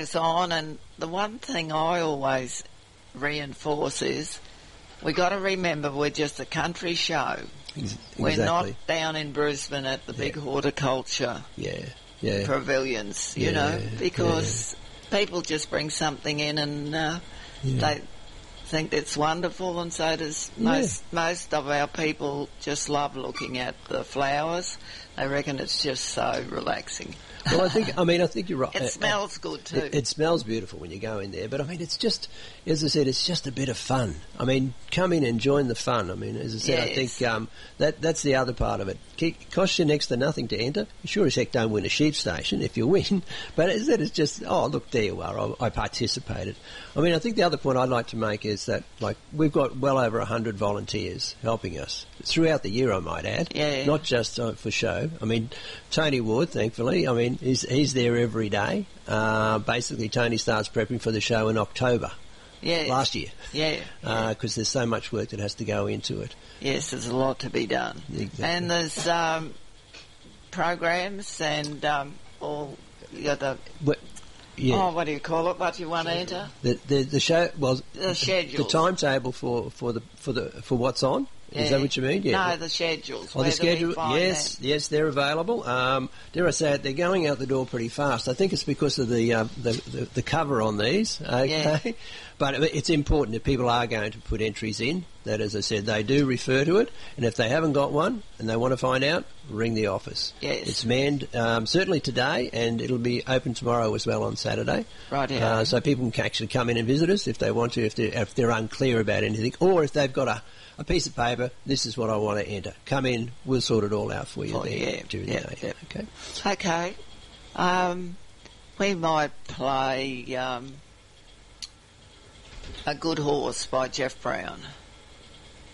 It's on, and the one thing I always reinforce is we got to remember we're just a country show. We're not down in Brisbane at the big horticulture pavilions, you know, because people just bring something in and they think it's wonderful, and so does most of our people just love looking at the flowers. They reckon it's just so relaxing. Well, I think you're right. It smells good too. It smells beautiful when you go in there, but I mean, it's just, as I said, it's just a bit of fun. I mean, come in and join the fun. I mean, as I said, I think that's the other part of it. It costs you next to nothing to enter. You sure as heck don't win a sheep station if you win, but as I said, it's just, oh, look, there you are, I participated. I mean, I think the other point I'd like to make is that, like, we've got well over 100 volunteers helping us throughout the year, I might add, not just for show. I mean, Tony Ward, thankfully, I mean, he's there every day. Basically, Tony starts prepping for the show in October. Last year. Because there's so much work that has to go into it. Yes, there's a lot to be done. Exactly. And there's programs and all you got the. What do you call it? What do you want to enter? The show. Well, the schedule. The timetable for what's on. Is that what you mean? Yeah. No, the schedules. Oh, the schedule. Yes, they're available. Dare I say it? They're going out the door pretty fast. I think it's because of the cover on these. Okay, but it's important that people are going to put entries in. That, as I said, they do refer to it, and if they haven't got one and they want to find out, ring the office. Yes, it's manned certainly today, and it'll be open tomorrow as well on Saturday. Right. Yeah. So people can actually come in and visit us if they want to, if they're unclear about anything, or if they've got a piece of paper, this is what I want to enter. Come in, we'll sort it all out for you during the day. Okay. We might play A Good Horse by Jeff Brown.